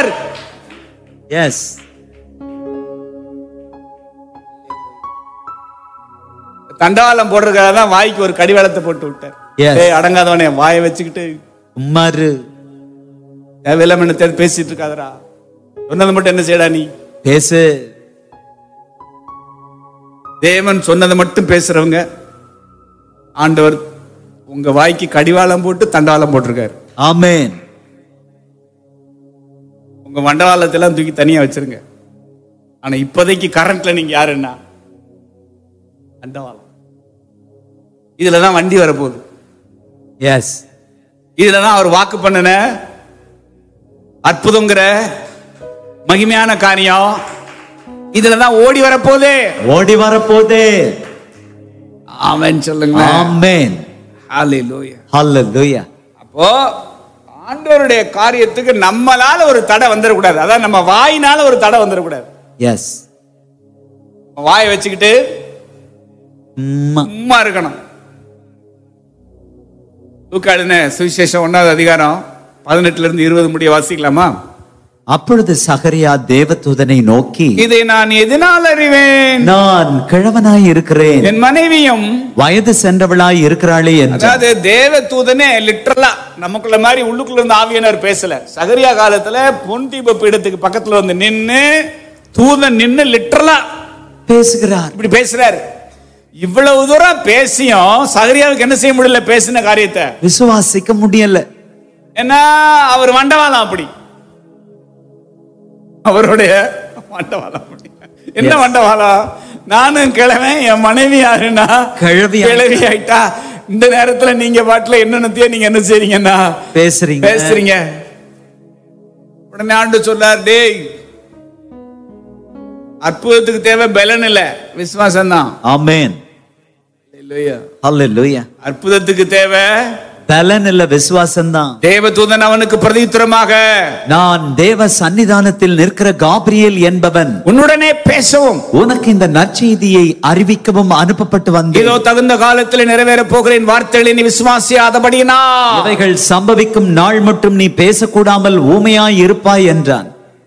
வச்சிருக்கிறார். எஸ். தண்டவாளம் போடுறதுக்காக தான் வாய்க்கு ஒரு கடிவாளத்தை போட்டு விட்டார். ஏய் அடங்காதவனே, வாயை வச்சுக்கிட்டு உம்மாரு தேவையில்லாம பேசிட்டு இருக்காதரா, சொன்னது மட்டும் என்ன செய்யடா நீ பேசு. தேவன் சொன்னதை மட்டும் பேசுறவங்க ஆண்டவர் உங்க வாய்க்கு கடிவாளம் போட்டு தண்டவாளம் போட்டிருக்காரு. ஆமென். உங்க மண்டவாளத்தெல்லாம் தூக்கி தனியா வச்சிருங்க. ஆனா இப்போதைக்கு கரண்ட்ல நீங்க யாருன்னா தண்டவாளம். இதுலதான் வண்டி வரப்போகுது. எஸ். இதுலதான் அவர் வாக்கு பண்ணின அற்புதங்கிற மகிமையான காரியம் இதுலதான் ஓடி வரப்போதே. ஓடி வரப்போதே. ஆமென் சொல்லுங்க. ஆமென். ஹல்லேலூயா. ஹல்லேலூயா. அப்போ ஆண்டவருடைய காரியத்துக்கு நம்மளால ஒரு தடை வந்துடக்கூடாது. அதான் நம்ம வாயினால ஒரு தடை வந்துடக்கூடாது. எஸ். வாயை வச்சுக்கிட்டு சும்மா இருக்கணும். லூக்கா எழுதின சுவிசேஷம் 1வது அதிகாரம் 18-20 முடிய வாசிக்கலாமா? அப்பொழுது சகரியா தேவதூதனை நோக்கி, இதை நான் எதனால் அறிவேன்? நான் கிழவனாய் இருக்கிறேன், என் மனைவியும் வயது சென்றவளாய் இருக்கிறாளே என்று. அதாவது தேவதூதனே லிட்டரலா நமக்குள்ள மாதிரி உள்ளுக்குள்ள இருந்து ஆவியானவர் பேசல. சகரியா காலத்துல பொன்தீப பீடத்துக்கு பக்கத்துல வந்து நின்னு தூதன் நின்னு லிட்டரலா பேசுகிறார். இப்படி பேசுறாரு. இவ்வளவு தூரம் பேசியும் சகரியாவுக்கு என்ன செய்ய முடியல? பேசின காரியத்தை விசுவாசிக்க முடியல. என்ன அவர் மண்டவாளம் அப்படி, அவருடைய மண்டவாளம் அப்படி. என்ன மண்டவாளம்? நானும் கிழவன், என் மனைவி யாருன்னா கிழவி ஆயிட்டா. இந்த நேரத்துல நீங்க பாட்டுல என்னென்னத்தையோ நீங்க என்ன செய்றீங்கன்னா பேசுறீங்க. உடனே ஆண்டு சொல்லார், டேய் அற்புதத்துக்கு தேவை பலன் இல்ல, விசுவாசம் தான். ஆமென். ஹல்லேலூயா. அற்புதத்துக்கு தேவை பலன் இல்ல, விசுவாசம் தான். தேவதூதன் அவனுக்கு பிரதியுத்தரமாக, நான் தேவ சன்னிதானத்தில் நிற்கிற காபிரியேல் என்பவன் உன்னுடனே பேசவும் உனக்கு இந்த நற்செய்தியை அறிவிக்கவும் அனுப்பப்பட்டு வந்தேன். இதோ தகுந்த காலத்தில் நிறைவேற போகிறேன் வார்த்தைகளை நீ விசுவாசியாதபடியினா இவைகள் சம்பவிக்கும் நாள் மட்டும் நீ பேசக்கூடாமல் ஊமையாய் இருப்பாய் என்றான்.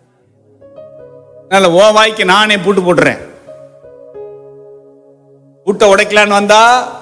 ஓ வாய்க்கு நானே பூட்டு போட்டுறேன். பூட்டை உடைக்கலான்னு வந்தா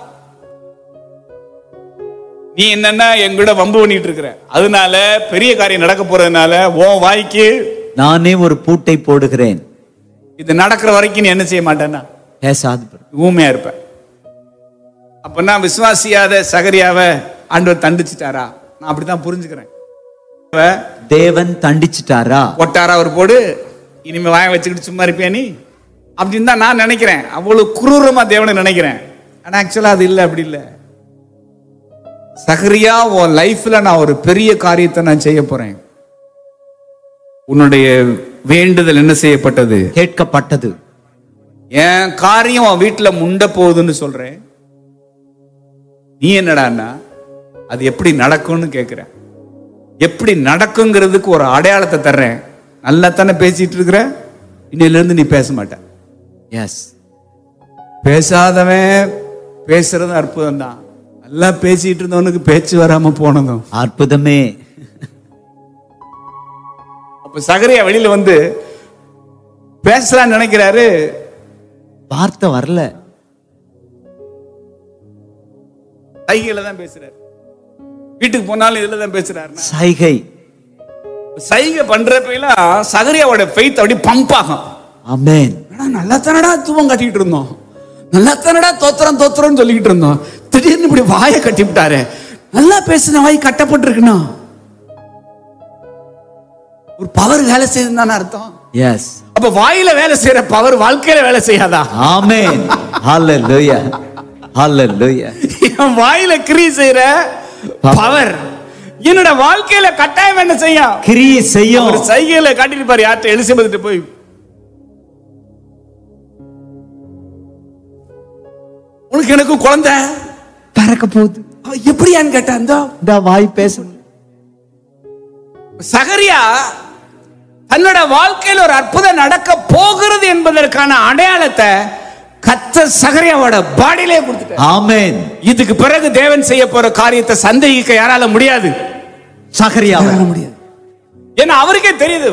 நீ என்னன்னா எங்கூட வம்பு பண்ணிட்டு இருக்கிற. அதனால பெரிய காரியம் நடக்க போறதுனால ஓ வாய்க்கு நானே ஒரு பூட்டை போடுகிறேன். இது நடக்கிற வரைக்கும் நீ என்ன செய்ய மாட்டேன்னா பேசாது, ஊமையா இருப்ப. அப்பனா விசுவாசியாத சகரியாவை ஆண்டவர் தண்டிச்சிட்டாரா? நான் அப்படித்தான் புரிஞ்சுக்கிறேன். தேவன் தண்டிச்சிட்டாரா? ஒட்டாரா ஒரு போடு, இனிமே வாய வச்சுக்கிட்டு சும்மா இருப்பியா நீ அப்படின்னு தான் நான் நினைக்கிறேன். அவ்வளவு குரூரமா தேவனை நினைக்கிறேன். ஆனா ஆக்சுவலா அது இல்லை, அப்படி இல்லை. சகரியா, உன் லைஃப்ல நான் ஒரு பெரிய காரியத்தை நான் செய்ய போறேன். உன்னுடைய வேண்டுதல் என்ன செய்யப்பட்டது? கேட்கப்பட்டது. என் காரியம் உன் வீட்டுல முண்ட போகுதுன்னு சொல்றேன். நீ என்னடான்னா அது எப்படி நடக்கும்னு கேட்கிற. எப்படி நடக்குங்கிறதுக்கு ஒரு அடையாளத்தை தர்றேன். நல்லா தானே பேசிட்டு இருக்கிற, இன்னையில இருந்து நீ பேச மாட்ட. எஸ். பேசாதவன் பேசுறதும் அற்புதம் தான். நல்லா பேசிட்டு இருந்தவனுக்கு பேச்சு வராம போனதும் அற்புதமே. அப்ப சகரியா வெளியில வந்து பேசலான்னு நினைக்கிறாரு, வார்த்தை வரல. சைகையில தான் பேசுறாரு. வீட்டுக்கு போனாலும் இதுல தான் பேசுறாரு. சைகை பண்றப்பெல்லாம் சகரியாவோட ஃபெய்த் அப்படி பம்ப் ஆகும். ஆமென். நல்லா தானடா தூவம் கட்டிட்டு இருந்தோம், நல்லா தானடா தோத்திரம் சொல்லிக்கிட்டு இருந்தோம், திடீர்னு இப்படி வாயை கட்டி விட்டாரு. நல்லா பேசுன வாய் கட்டப்பட்டிருக்கணும். ஒரு பவர் வேலை செய்யுதுன்னு அர்த்தம். எஸ். அப்ப வாயில வேலை செய்யற பவர் வாழ்க்கையில வேலை செய்யாதா? ஆமென். ஹல்லேலூயா. ஹல்லேலூயா. என் வாயில கிரி செய்யற பவர் என்னோட வாழ்க்கையில கட்டாயம் என்ன செய்யும்? கிரி செய்யும். ஒரு சைகையில காட்டிட்டு பாரு. யார்கிட்ட? எலிசபெத் போய், உனக்கு எனக்கு குழந்தை பிறக்க போகுது. எப்படியான்னு கேட்டா இந்த வாய் பேச. சகரியா தன்னோட வாழ்க்கையில் ஒரு அற்புதம் நடக்க போகிறது என்பதற்கான அடையாளத்தை கர்த்தர் சகரியாவோட பாடியிலே கொடுத்துட்டார். ஆமென். இதுக்கு பிறகு தேவன் செய்ய போற காரியத்தை சந்தேகிக்க யாரால முடியாது. சகரியாவால முடியாது. ஏன்னா அவருக்கே தெரியுது